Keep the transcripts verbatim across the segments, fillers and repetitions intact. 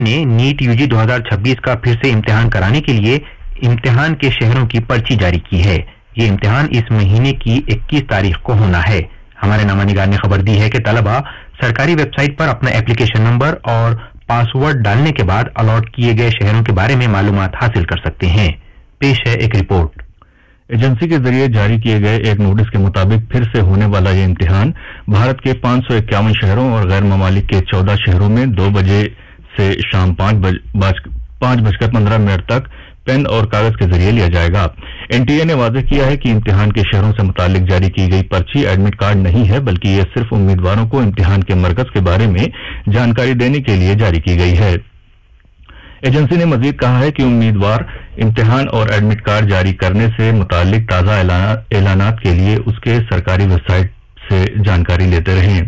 ने NEET UG दो हज़ार छब्बीस का फिर से इम्तिहान कराने के लिए इम्तिहान के शहरों की पर्ची जारी की है। ये इम्तिहान इस महीने की इक्कीस तारीख को होना है। हमारे नामानिगार ने खबर दी है कि तलबा सरकारी वेबसाइट पर अपना एप्लीकेशन नंबर और पासवर्ड डालने के बाद अलॉट किए गए शहरों के बारे में मालूमात हासिल कर सकते हैं। पेश है एक रिपोर्ट। एजेंसी के जरिए जारी किए गए एक नोटिस के मुताबिक फिर से होने वाला ये इम्तिहान भारत के पांच सौ इक्यावन शहरों और गैर ममालिक के चौदह शहरों में दो बजे से शाम पांच बज पांच बजकर पंद्रह मिनट तक पेन और कागज के जरिए लिया जाएगा। एनटीए ने वाज़ेह किया है कि इम्तिहान के शहरों से मुतालिक जारी की गई पर्ची एडमिट कार्ड नहीं है, बल्कि ये सिर्फ उम्मीदवारों को इम्तिहान के मरकज के बारे में जानकारी देने के लिए जारी की गई है। एजेंसी ने मजीद कहा है कि उम्मीदवार इम्तिहान और एडमिट कार्ड जारी करने से मुतालिक ताज़ा ऐलानात के लिए उसके सरकारी वेबसाइट से जानकारी लेते रहें।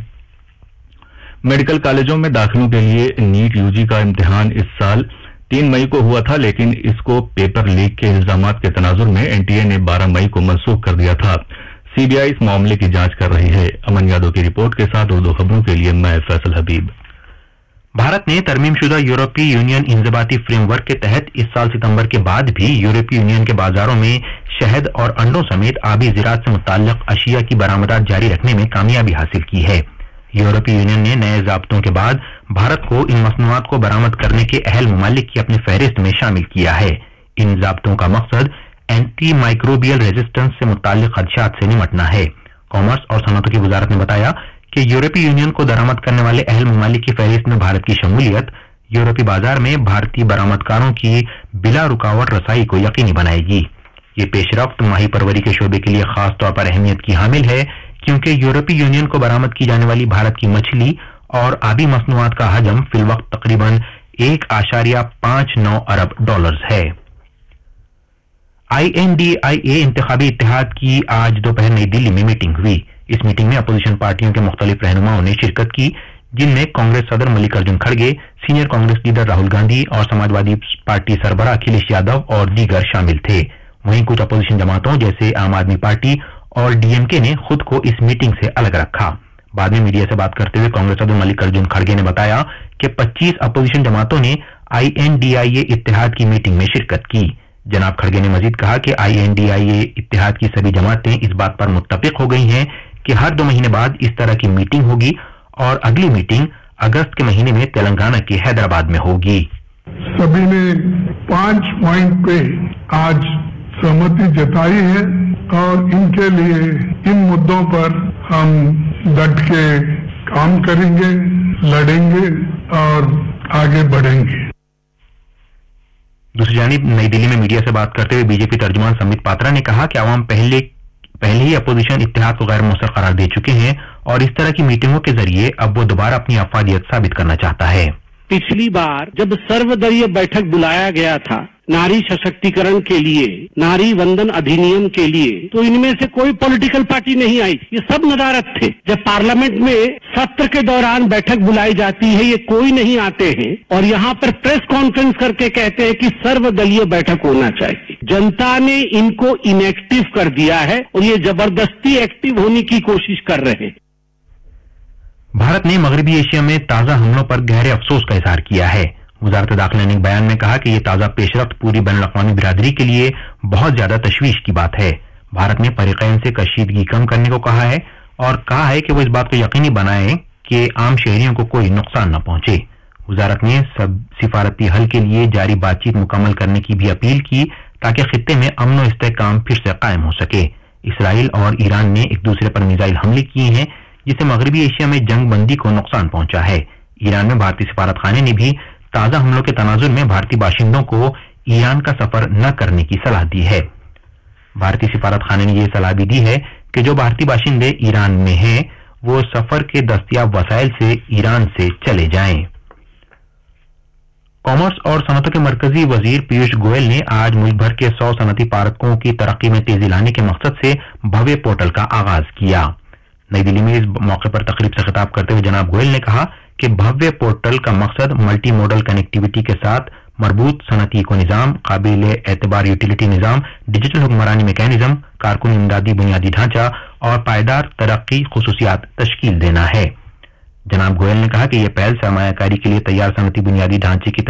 मेडिकल कॉलेजों में दाखिलों के लिए नीट यूजी का इम्तिहान इस साल तीन मई को हुआ था, लेकिन इसको पेपर लीक के इल्जामात के तनाजुर में एनटीए ने बारह मई को मनसूख कर दिया था। सीबीआई इस मामले की जांच कर रही है। अमन यादव की रिपोर्ट के साथ उर्दू खबरों के लिए मैं फैसल हबीब। भारत ने तरमीमशुदा यूरोपीय यूनियन इंजबाती फ्रेमवर्क के तहत इस साल सितंबर के बाद भी यूरोपीय यूनियन के बाजारों में शहद और अंडों समेत आबी ज़राअत से मुताल्लिक अशिया की बरामदात जारी रखने में कामयाबी हासिल की है। यूरोपीय यूनियन ने नए ज़ाब्तों के बाद भारत को इन मसनूआत को बरामद करने के अहल ममालिक की अपनी फहरिस्त में शामिल किया है। इन ज़ाब्तों का मकसद एंटी माइक्रोबियल रेजिस्टेंस से मुताल्लिक खदशात से निमटना है। कॉमर्स और सनअतों की वजारत ने बताया कि यूरोपीय यूनियन को दरामद करने वाले अहल ममालिक की फहरिस्त में भारत की शमूलियत यूरोपीय बाजार में भारतीय बरामदकारों की बिला रुकावट रसाई को यकीनी बनाएगी। ये पेशरफ्त माही परवरी के शोबे के लिए खास तौर पर अहमियत की हामिल है, क्योंकि यूरोपीय यूनियन को बरामद की जाने वाली भारत की मछली और आबी मसनूआत का हजम फिलवक्त तकरीबन एक आशारिया पांच नौ अरब डॉलर्स है। आईएनडीआईए इंतखाबी इत्तेहाद की आज दोपहर नई दिल्ली में मीटिंग हुई। इस मीटिंग में अपोजिशन पार्टियों के मुख्तलिफ रहनुमाओं ने शिरकत की, जिनमें कांग्रेस सदर मल्लिकार्जुन खड़गे, सीनियर कांग्रेस लीडर राहुल गांधी और समाजवादी पार्टी सरबराह अखिलेश यादव और दीगर शामिल थे। वहीं कुछ अपोजिशन जमातों जैसे आम आदमी पार्टी और डीएमके ने खुद को इस मीटिंग से अलग रखा। बाद में मीडिया से बात करते हुए कांग्रेस सदर मल्लिकार्जुन खड़गे ने बताया कि पच्चीस अपोजिशन जमातों ने आईएनडीआईए इत्तेहाद की मीटिंग में शिरकत की। जनाब खड़गे ने मजीद कहा कि आईएनडीआईए इत्तेहाद की सभी जमातें इस बात पर मुत्तफिक हो गई हैं कि हर दो महीने बाद इस तरह की मीटिंग होगी और अगली मीटिंग अगस्त के महीने में तेलंगाना के हैदराबाद में होगी। सभी ने पांच पॉइंट पे आज सहमति जताई है और इनके लिए इन मुद्दों पर हम डट के काम करेंगे, लड़ेंगे और आगे बढ़ेंगे। दूसरी जानिब नई दिल्ली में मीडिया से बात करते हुए बीजेपी तर्जुमान संबित पात्रा ने कहा कि अवाम पहले पहले ही अपोजिशन इत्तेहाद को गैर मौसर करार दे चुके हैं और इस तरह की मीटिंगों के जरिए अब वो दोबारा अपनी अफादियत साबित करना चाहता है। पिछली बार जब सर्वदलीय बैठक बुलाया गया था नारी सशक्तिकरण के लिए, नारी वंदन अधिनियम के लिए, तो इनमें से कोई पॉलिटिकल पार्टी नहीं आई। ये सब नदारत थे। जब पार्लियामेंट में सत्र के दौरान बैठक बुलाई जाती है, ये कोई नहीं आते हैं और यहाँ पर प्रेस कॉन्फ्रेंस करके कहते हैं कि सर्वदलीय बैठक होना चाहिए। जनता ने इनको इनएक्टिव कर दिया है और ये जबरदस्ती एक्टिव होने की कोशिश कर रहे हैं। भारत ने मगरबी एशिया में ताजा हमलों पर गहरे अफसोस का इजहार किया है। वजारत दाखिला ने एक बयान में कहा कि यह ताजा पेशरफ्त पूरी बैनुल-अक़वामी बिरादरी के लिए बहुत ज्यादा तशवीश की बात है। भारत ने फरीकैन से कशीदगी कम करने को कहा है और कहा है कि वो इस बात को यकीनी बनाए कि आम शहरियों को कोई नुकसान न पहुंचे। वजारत ने सब सिफारती हल के लिए जारी बातचीत मुकम्मल करने की भी अपील की ताकि खित्ते में अमन और इस्तेहकाम फिर से कायम हो सके। इसराइल और ईरान ने एक दूसरे पर मिसाइल हमले किए हैं, जिससे मगरबी एशिया में जंग बंदी को नुकसान पहुंचा है। ईरान में भारतीय सिफारत खाने ने भी ताजा हमलों के तनाजुर में भारतीय बाशिंदों को ईरान का सफर न करने की सलाह दी है। भारतीय सिफारत खाने ने यह सलाह भी दी है कि जो भारतीय बाशिंदे ईरान में हैं वो सफर के दस्तयाब वसाइल से ईरान से चले जाएं। कॉमर्स और सनअतों के मरकजी वजीर पीयूष गोयल ने आज मुल्क भर के सौ सनअती पार्कों की तरक्की में तेजी लाने के मकसद से भव्य पोर्टल का आगाज किया। नई दिल्ली में इस मौके पर तकरीब से खिताब करते हुए जनाब गोयल ने कहा कि भव्य पोर्टल का मकसद मल्टी मॉडल कनेक्टिविटी के साथ मरबूत सनअती इको निज़ाम, काबिल एतबार यूटिलिटी निज़ाम, डिजिटल हुक्मरानी मैकेनिज्म, कारकुन इमदादी बुनियादी ढांचा और पायदार तरक्की खुसूसियात तश्कील देना है। जनाब गोयल ने कहा कि यह पहल सरमायाकारी के लिए तैयार सनअती बुनियादी ढांचे की